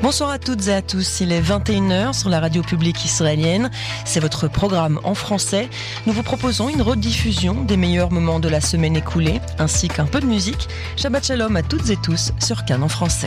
Bonsoir à toutes et à tous, il est 21h sur la radio publique israélienne. C'est votre programme en français. Nous vous proposons une rediffusion des meilleurs moments de la semaine écoulée, ainsi qu'un peu de musique. Shabbat Shalom à toutes et tous sur Cannes en français.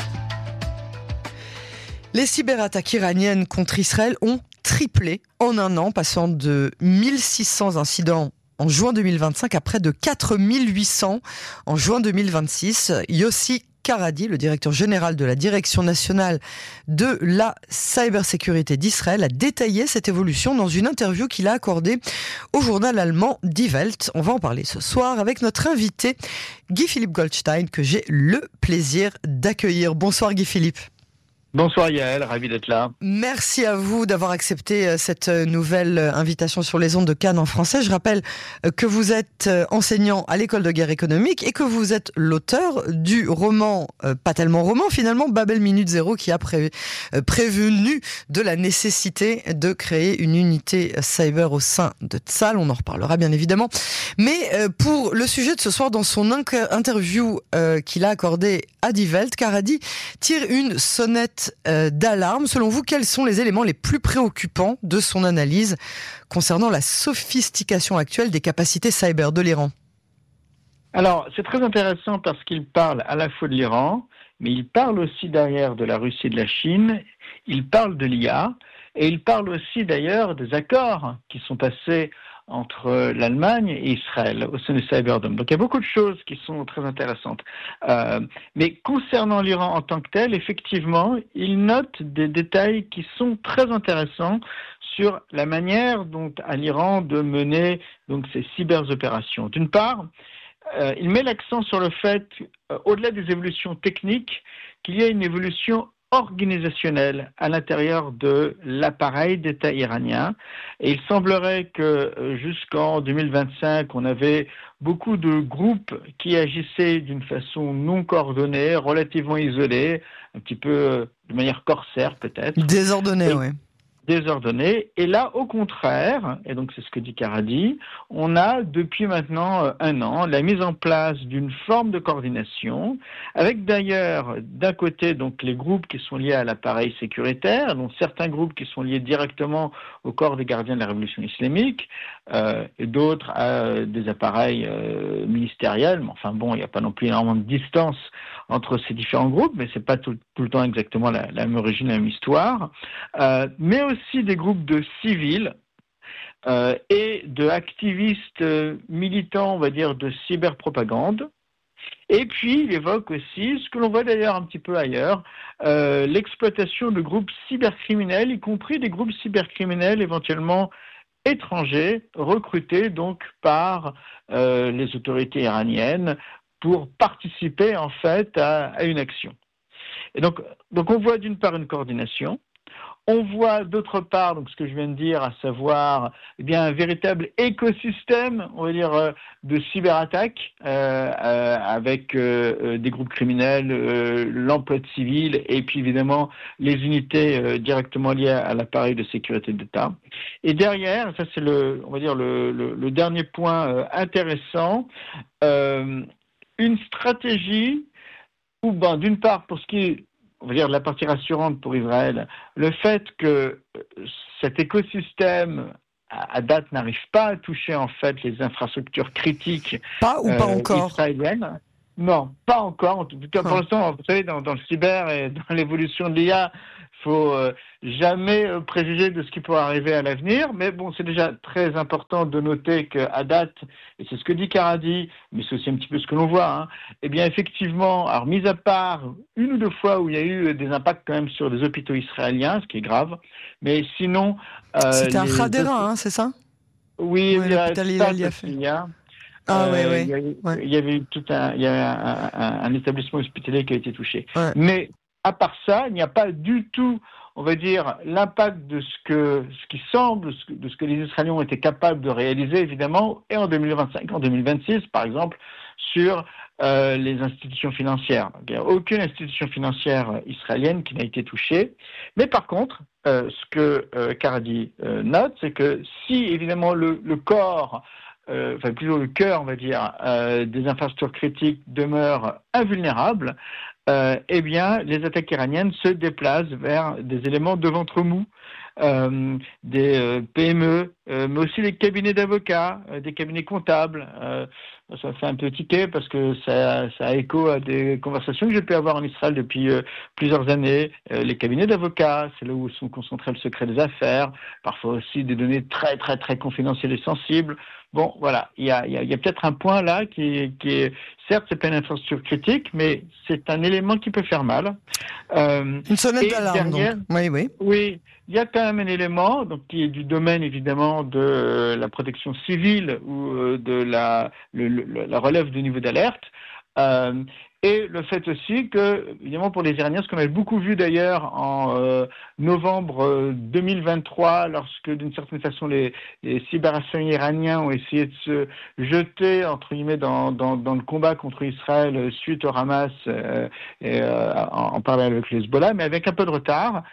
Les cyberattaques iraniennes contre Israël ont triplé en un an, passant de 1600 incidents en juin 2025 à près de 4800 en juin 2026. Yossi Karadi, le directeur général de la Direction nationale de la cybersécurité d'Israël, a détaillé cette évolution dans une interview qu'il a accordée au journal allemand Die Welt. On va en parler ce soir avec notre invité Guy-Philippe Goldstein, que j'ai le plaisir d'accueillir. Bonsoir Guy-Philippe. Bonsoir Yael, ravi d'être là. Merci à vous d'avoir accepté cette nouvelle invitation sur les ondes de Cannes en français. Je rappelle que vous êtes enseignant à l'école de guerre économique et que vous êtes l'auteur du roman, pas tellement roman finalement, Babel Minute Zéro, qui a prévenu de la nécessité de créer une unité cyber au sein de Tzal. On en reparlera bien évidemment. Mais pour le sujet de ce soir, dans son interview qu'il a accordée à Die Welt, Karadi tire une sonnette d'alarme. Selon vous, quels sont les éléments les plus préoccupants de son analyse concernant la sophistication actuelle des capacités cyber de l'Iran? Alors, c'est très intéressant parce qu'il parle à la fois de l'Iran, mais il parle aussi derrière de la Russie et de la Chine, il parle de l'IA, et il parle aussi d'ailleurs des accords qui sont passés entre l'Allemagne et Israël au sein du Cyberdome. Donc il y a beaucoup de choses qui sont très intéressantes. Mais concernant l'Iran en tant que tel, effectivement, il note des détails qui sont très intéressants sur la manière dont à l'Iran de mener donc ces cyberopérations. D'une part, il met l'accent sur le fait, au-delà des évolutions techniques, qu'il y a une évolution organisationnelle à l'intérieur de l'appareil d'État iranien. Et il semblerait que jusqu'en 2025, on avait beaucoup de groupes qui agissaient d'une façon non coordonnée, relativement isolée, un petit peu de manière corsaire peut-être. Désordonnée, oui. Désordonnée. Et là, au contraire, et donc c'est ce que dit Karadi, on a depuis maintenant un an la mise en place d'une forme de coordination, avec d'ailleurs d'un côté donc les groupes qui sont liés à l'appareil sécuritaire, donc certains groupes qui sont liés directement au corps des gardiens de la révolution islamique, et d'autres à des appareils ministériels. Mais enfin bon, il n'y a pas non plus énormément de distance entre ces différents groupes, mais c'est pas tout le temps exactement la même origine, la même histoire. Mais aussi des groupes de civils et de activistes militants, on va dire, de cyberpropagande. Et puis, il évoque aussi, ce que l'on voit d'ailleurs un petit peu ailleurs, l'exploitation de groupes cybercriminels, y compris des groupes cybercriminels éventuellement étrangers, recrutés donc par les autorités iraniennes pour participer en fait à une action. Et donc on voit d'une part une coordination. On voit d'autre part, donc ce que je viens de dire, à savoir un véritable écosystème, on va dire, de cyberattaques avec des groupes criminels, l'emploi de civils et puis évidemment les unités directement liées à l'appareil de sécurité d'État. Et derrière, ça c'est le dernier point intéressant, une stratégie où, d'une part, pour ce qui est, on va dire, la partie rassurante pour Israël, le fait que cet écosystème, à date, n'arrive pas à toucher, en fait, les infrastructures critiques pas encore israéliennes. Non, pas encore. En tout cas, pour l'instant, vous savez, dans le cyber et dans l'évolution de l'IA, il faut jamais préjuger de ce qui pourrait arriver à l'avenir. Mais bon, c'est déjà très important de noter qu'à date, et c'est ce que dit Karadi, mais c'est aussi un petit peu ce que l'on voit, effectivement, alors mis à part une ou deux fois où il y a eu des impacts quand même sur des hôpitaux israéliens, ce qui est grave, mais sinon... C'était un Hadera, c'est ça? Oui, ouais, l'hôpital il a fait. Il y avait un établissement hospitalier qui a été touché. Ouais. Mais à part ça, il n'y a pas du tout, on va dire, l'impact de ce qui semble, de ce que les Israéliens ont été capables de réaliser, évidemment, et en 2025, en 2026, par exemple, sur les institutions financières. Donc, il n'y a aucune institution financière israélienne qui n'a été touchée. Mais par contre, ce que Karadi note, c'est que si, évidemment, le corps plutôt le cœur, on va dire, des infrastructures critiques demeure invulnérable, eh bien, les attaques iraniennes se déplacent vers des éléments de ventre mou, des PME, mais aussi les cabinets d'avocats, des cabinets comptables. Ça fait un peu tiquer parce que ça a écho à des conversations que j'ai pu avoir en Israël depuis plusieurs années. Les cabinets d'avocats, c'est là où sont concentrés le secret des affaires, parfois aussi des données très très très confidentielles et sensibles. Bon, voilà, il y a peut-être un point là qui est, certes, c'est pas une infrastructure critique, mais c'est un élément qui peut faire mal. Une sonnette d'alarme, donc. Oui. Oui, il y a quand même un élément donc, qui est du domaine évidemment de la protection civile ou de la relève du niveau d'alerte. Et le fait aussi que, évidemment, pour les Iraniens, ce qu'on avait beaucoup vu d'ailleurs en novembre 2023, lorsque d'une certaine façon les cyberassaillants iraniens ont essayé de se jeter, entre guillemets, dans le combat contre Israël suite au Hamas en parallèle avec les Hezbollah, mais avec un peu de retard,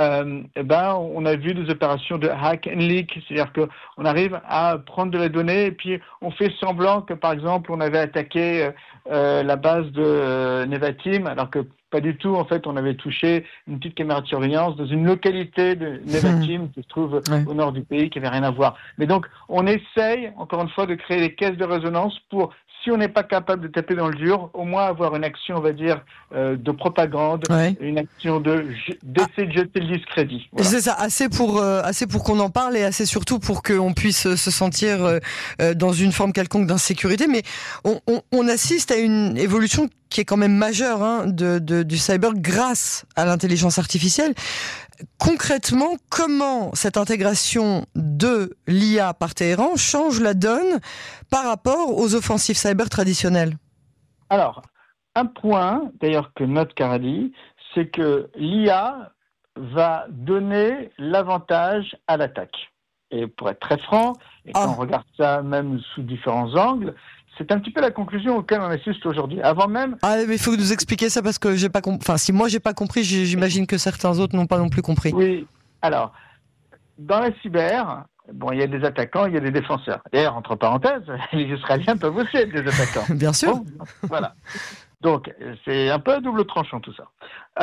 on a vu des opérations de hack and leak, c'est-à-dire qu'on arrive à prendre de la donnée et puis on fait semblant que, par exemple, on avait attaqué la base de Nevatim, alors que pas du tout. En fait, on avait touché une petite caméra de surveillance dans une localité de Nevatim qui se trouve au nord du pays, qui n'avait rien à voir. Mais donc, on essaye, encore une fois, de créer des caisses de résonance pour, si on n'est pas capable de taper dans le dur, au moins avoir une action, on va dire, de propagande, une action d'essayer de jeter le discrédit. Voilà. C'est ça, assez pour qu'on en parle et assez surtout pour qu'on puisse se sentir dans une forme quelconque d'insécurité. Mais on assiste à une évolution qui est quand même majeure du cyber grâce à l'intelligence artificielle. Concrètement, comment cette intégration de l'IA par Téhéran change la donne par rapport aux offensives cyber traditionnelles ? Alors, un point, d'ailleurs, que note Karadi, c'est que l'IA va donner l'avantage à l'attaque. Et pour être très franc, et quand on regarde ça même sous différents angles, c'est un petit peu la conclusion auquel on assiste aujourd'hui. Avant même... Ah, mais il faut nous expliquer ça parce que j'ai pas compris. Enfin, si moi j'ai pas compris, j'imagine que certains autres n'ont pas non plus compris. Oui. Alors, dans la cyber, il y a des attaquants, il y a des défenseurs. D'ailleurs, entre parenthèses, les Israéliens peuvent aussi être des attaquants. Bien sûr. Bon, voilà. Donc, c'est un peu à double tranchant tout ça.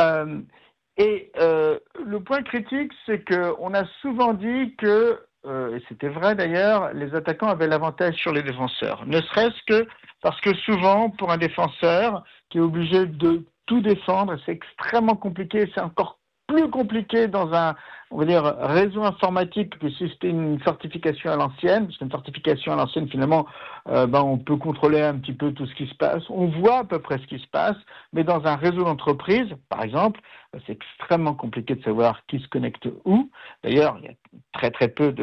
Le point critique, c'est qu'on a souvent dit que, et c'était vrai d'ailleurs, les attaquants avaient l'avantage sur les défenseurs. Ne serait-ce que parce que souvent, pour un défenseur qui est obligé de tout défendre, c'est extrêmement compliqué, c'est encore plus compliqué dans un, on va dire, réseau informatique que si c'était une certification à l'ancienne, parce qu'une certification à l'ancienne, finalement, on peut contrôler un petit peu tout ce qui se passe, on voit à peu près ce qui se passe, mais dans un réseau d'entreprise, par exemple, c'est extrêmement compliqué de savoir qui se connecte où. D'ailleurs, il y a très très peu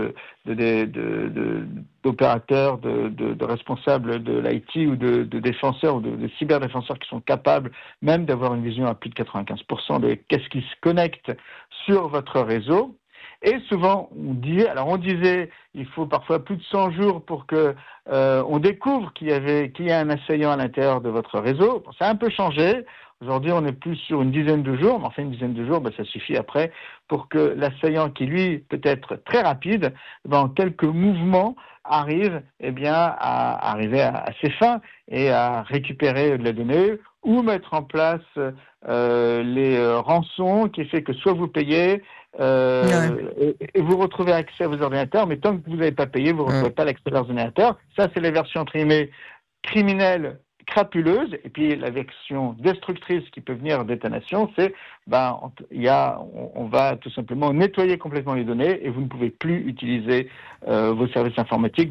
d'opérateurs, de responsables de l'IT ou de défenseurs ou de cyberdéfenseurs qui sont capables même d'avoir une vision à plus de 95% de qu'est-ce qui se connecte sur votre réseau. Et souvent, on disait, il faut parfois plus de 100 jours pour que on découvre qu'il y a un assaillant à l'intérieur de votre réseau. Bon, ça a un peu changé. Aujourd'hui, on est plus sur une dizaine de jours, mais enfin une dizaine de jours, ça suffit après pour que l'assaillant, qui lui peut être très rapide, en quelques mouvements, arrive à arriver à ses fins et à récupérer de la donnée ou mettre en place les rançons qui fait que soit vous payez et vous retrouvez accès à vos ordinateurs, mais tant que vous n'avez pas payé, vous ne retrouvez pas l'accès à vos ordinateurs. Ça, c'est la version entre guillemets criminelle, crapuleuse, et puis la version destructrice qui peut venir d'état-nation, c'est on va tout simplement nettoyer complètement les données et vous ne pouvez plus utiliser vos services informatiques.